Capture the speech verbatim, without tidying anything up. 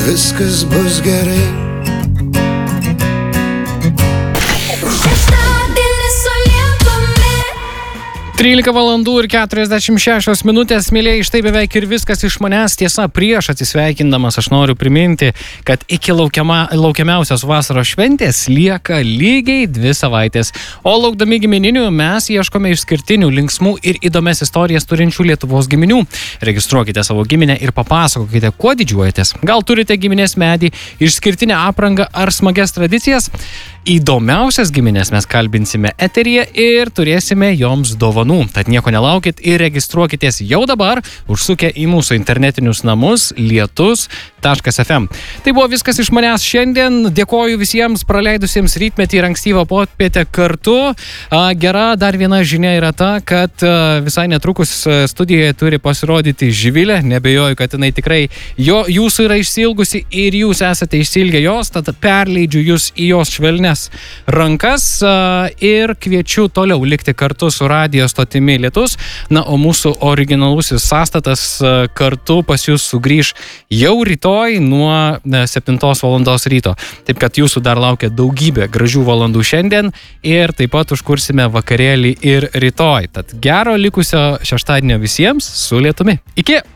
kad viskas bus gerai. trylika valandų ir keturiasdešimt šešios minutės, mėlyjei, štai beveik ir viskas iš manęs. Tiesa, prieš atsisveikindamas aš noriu priminti, kad iki laukiama, laukiamiausios vasaros šventės lieka lygiai dvi savaitės. O laukdami gimininių mes ieškome išskirtinių, linksmų ir įdomias istorijas turinčių Lietuvos giminių. Registruokite savo giminę ir papasakokite, kuo didžiuojatės. Gal turite giminės medį, išskirtinę aprangą ar smagias tradicijas? Įdomiausias giminės mes kalbinsime eteryje ir turėsime joms dovanų. Tad nieko nelaukit ir registruokitės jau dabar, užsukę į mūsų internetinius namus lietus taškas ef em. Tai buvo viskas iš manęs šiandien. Dėkoju visiems praleidusiems rytmetį ir ankstyvą popietę kartu. Gera dar viena žinia yra ta, kad visai netrukus studijoje turi pasirodyti Živilė. Nebejoju, kad jinai tikrai jo, jūsų yra išsilgusi ir jūs esate išsilgę jos, tad perleidžiu jūs į jos švelnes rankas ir kviečiu toliau likti kartu su radijo stotimi Lietus. Na, o mūsų originalusis sąstatas kartu pas jūs sugrįž jau rytoj nuo septintos valandos ryto. Taip kad jūsų dar laukia daugybė gražių valandų šiandien ir taip pat užkursime vakarėlį ir rytoj. Tad gero likusio šeštadienio visiems su Lietumi. Iki!